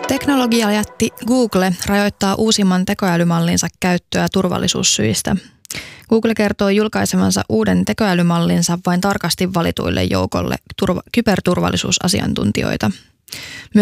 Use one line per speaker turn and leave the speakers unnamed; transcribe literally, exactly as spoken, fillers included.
Teknologiajätti Google rajoittaa uusimman tekoälymallinsa käyttöä turvallisuussyistä. Google kertoo julkaisemansa uuden tekoälymallinsa vain tarkasti valituille joukolle turva- kyberturvallisuusasiantuntijoita.